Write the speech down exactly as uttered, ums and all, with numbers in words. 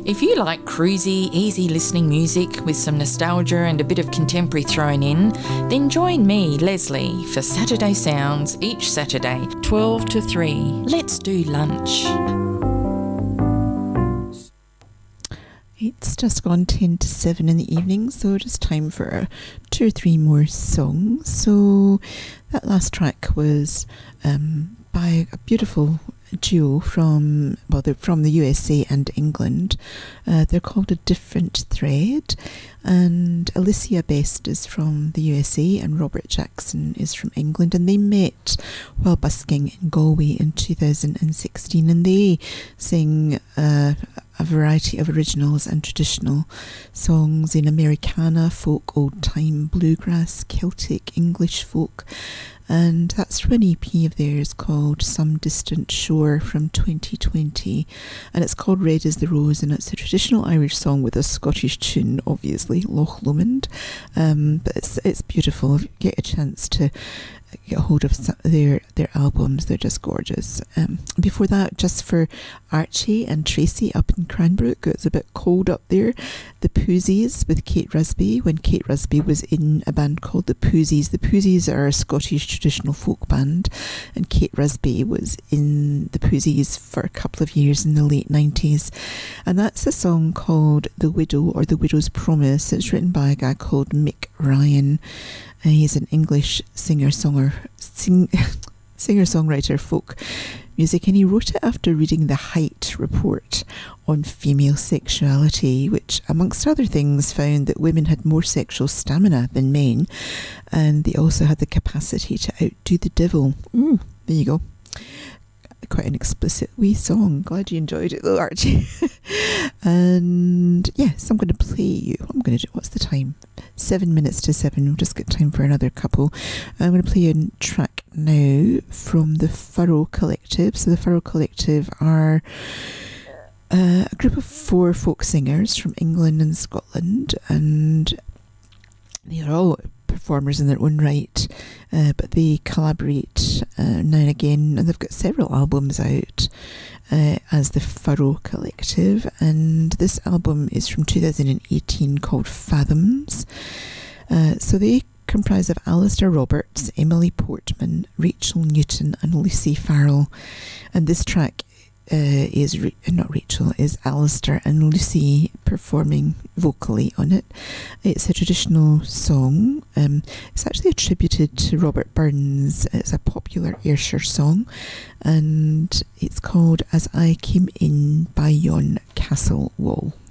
If you like cruisy, easy listening music with some nostalgia and a bit of contemporary thrown in, then join me, Leslie, for Saturday Sounds each Saturday, twelve to three. Let's do lunch. It's just gone ten to seven in the evening, so just time for uh, two or three more songs. So that last track was um, by a beautiful duo from, well, they're from the U S A and England. Uh, they're called A Different Thread, and Alicia Best is from the U S A and Robert Jackson is from England, and they met while busking in Galway in two thousand sixteen, and they sing uh, a variety of originals and traditional songs in Americana, folk, old time, bluegrass, Celtic, English folk. And that's from an E P of theirs called Some Distant Shore from twenty twenty. And it's called Red is the Rose, and it's a traditional Irish song with a Scottish tune, obviously, Loch Lomond. Um, but it's, it's beautiful. If you get a chance to get hold of some, their their albums, they're just gorgeous. Um, before that, just for Archie and Tracy up in Cranbrook, it's a bit cold up there. The Poozies with Kate Rusby, when Kate Rusby was in a band called the Poozies. The Poozies are a Scottish traditional folk band, and Kate Rusby was in the Poozies for a couple of years in the late nineties. And that's a song called The Widow, or The Widow's Promise. It's written by a guy called Mick Ryan. Uh, he's an English singer-songer, sing, singer-songwriter, folk music, and he wrote it after reading the Height report on female sexuality, which, amongst other things, found that women had more sexual stamina than men, and they also had the capacity to outdo the devil. Mm, there you go. Quite an explicit wee song. Glad you enjoyed it though, Archie. And yes, I'm going to play you. I'm going to do, what's the time? Seven minutes to seven. We'll just get time for another couple. I'm going to play you a track now from the Furrow Collective. So the Furrow Collective are uh, a group of four folk singers from England and Scotland, and they are all performers in their own right, uh, but they collaborate uh, now and again, and they've got several albums out uh, as the Furrow Collective, and this album is from two thousand eighteen called Fathoms. Uh, so they comprise of Alistair Roberts, Emily Portman, Rachel Newton and Lucy Farrell, and this track Uh, is Ra- not Rachel, is Alistair and Lucy performing vocally on it. It's a traditional song. Um, it's actually attributed to Robert Burns. It's a popular Ayrshire song, and it's called As I Came In by Yon Castle Wall.